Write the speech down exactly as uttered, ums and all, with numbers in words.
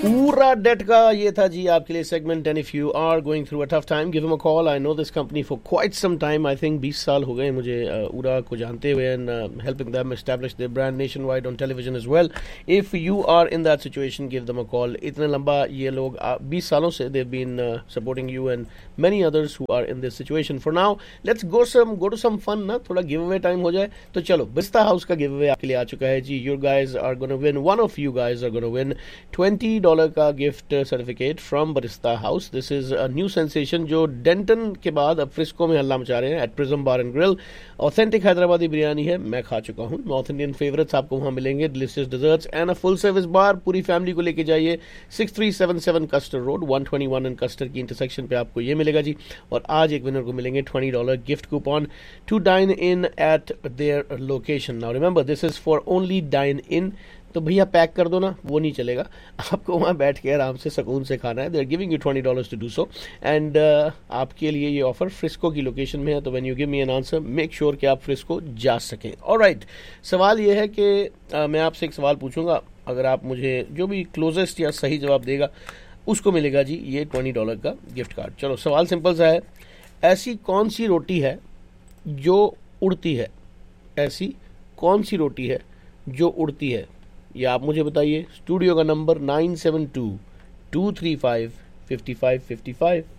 पूरा डेट का ये था जी आपके लिए segment. And if you are going through a tough time give him a call. I know this company for quite some time. I think बीस साल हो गए मुझे उरा को जानते हुए and helping them establish their brand nation wide on television as well. If you are in that situation give them a call. इतना लंबा ये लोग बीस सालों से they have been supporting you and many others who are in this situation. For now, let's go some go to some fun ना. थोड़ा give away time हो जाए. तो चलो बरिस्ता हाउस का गिव अवे आपके लिए आ चुका है जी. You guys are gonna win. One of you guys are gonna win twenty dollars का gift certificate from Barista house. This is a new sensation जो डेंटन के बाद अब फ्रिस्को में हल्ला मचा रहे हैं. Eight prism bar and grill authentic Hyderabadi biryani है. मैं खा चुका हूँ. नॉर्थ इंडियन फेवरेट्स आपको वहाँ मिलेंगे. Delicious desserts and a full service बार. पूरी फैमिली को लेके जाइए. Six three seven seven castor road one twenty one and castor की इंटरसेक्शन पे आपको ये मिलेगा जी. और आज एक विनर को मिलेंगे twenty dollar gift coupon to dine in eight their location. Now remember this is for only dine in. तो भैया पैक कर दो ना, वो नहीं चलेगा. आपको वहाँ बैठ के आराम से सुकून से खाना है. They are giving you twenty dollars to do so. And आपके लिए ये ऑफर फ्रिस्को की लोकेशन में है. तो when you give me an answer make sure कि आप फ्रिस्को जा सकें. ऑलराइट, सवाल ये है कि uh, मैं आपसे एक सवाल पूछूंगा. अगर आप मुझे जो भी क्लोजेस्ट या सही जवाब देगा उसको मिलेगा जी ये ट्वेंटी डॉलर का गिफ्ट कार्ड. चलो सवाल सिंपल सा है. ऐसी कौन सी रोटी है जो उड़ती है? ऐसी कौन सी रोटी है जो उड़ती है? या आप मुझे बताइए. स्टूडियो का number nine seven to to three five fifty five fifty five.